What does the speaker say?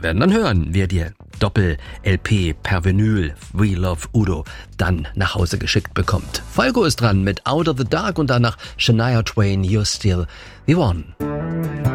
werden dann hören, wer dir Doppel-LP per Vinyl We Love Udo dann nach Hause geschickt bekommt. Falco ist dran mit Out of the Dark und danach Shania Twain, You're Still the One.